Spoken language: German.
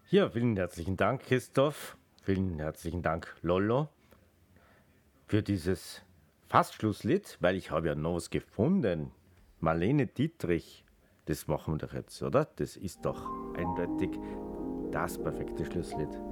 Ja, vielen herzlichen Dank, Christoph. Vielen herzlichen Dank, Lollo, für dieses Fastschlusslied, weil ich habe ja noch was gefunden. Marlene Dietrich, das machen wir doch jetzt, oder? Das ist doch eindeutig das perfekte Schlusslied.